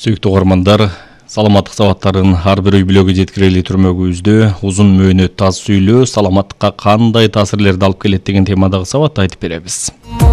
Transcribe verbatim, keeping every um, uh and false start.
Сүйүктүү угармандар, саламаттык сабаттарын ар бир үй бүлөгө жеткирели түрмөгүбүздө узун мөөнөт таз сүйлөө саламаттыкка кандай таасирлерди алып келет деген темадагы сабатты айтып беребиз.